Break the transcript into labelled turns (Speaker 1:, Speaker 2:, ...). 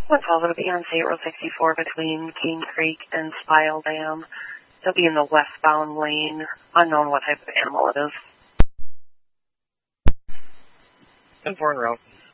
Speaker 1: 112, it'll be on State Road 64 between King Creek and Spile Dam. It'll be in the westbound lane. Unknown what type of animal it is.
Speaker 2: 10-4 en route.